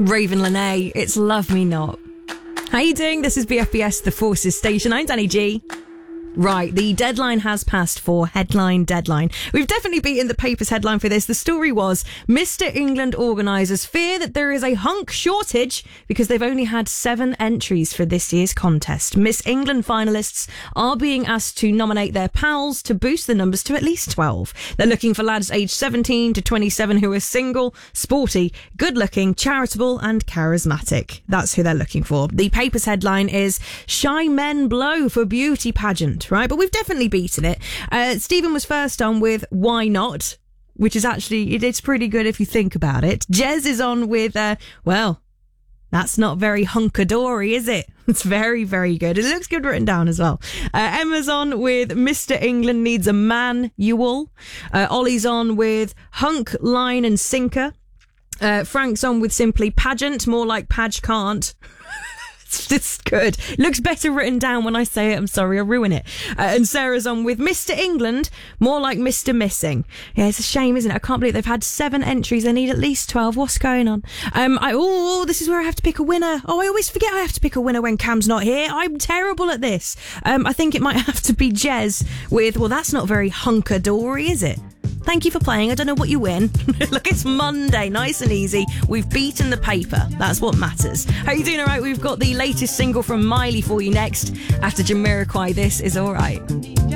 Raven Lene, it's Love Me Not. How you doing? This is BFBS, The Forces Station. I'm Danny G. Right, the deadline has passed for Headline Deadline. We've definitely beaten the paper's headline for this. The story was, Mr. England organisers fear that there is a hunk shortage because they've only had 7 entries for this year's contest. Miss England finalists are being asked to nominate their pals to boost the numbers to at least 12. They're looking for lads aged 17 to 27 who are single, sporty, good-looking, charitable and charismatic. That's who they're looking for. The paper's headline is, Shy Men Blow for Beauty Pageant. Right, but we've definitely beaten it. Stephen was first on with Why Not, which is actually, it's pretty good if you think about it. Jez is on with, well, that's not very hunkadory, is it? It's very, very good. It looks good written down as well. Emma's on with Mr. England Needs a Manual. Ollie's on with Hunk, Line and Sinker. Frank's on with simply Pageant, more like Padge Can't. It's good. It looks better written down when I say it. I'm sorry, I ruin it. And Sarah's on with Mr. England, more like Mr. Missing. Yeah, it's a shame, isn't it? I can't believe they've had 7 entries. They need at least 12. What's going on? This is where I have to pick a winner. Oh, I always forget I have to pick a winner when Cam's not here. I'm terrible at this. I think it might have to be Jez with, well, that's not very hunkadory, is it? Thank you for playing. I don't know what you win. Look, it's Monday. Nice and easy. We've beaten the paper. That's what matters. How you doing? All right. We've got the latest single from Miley for you next. After Jamiroquai, This Is All Right.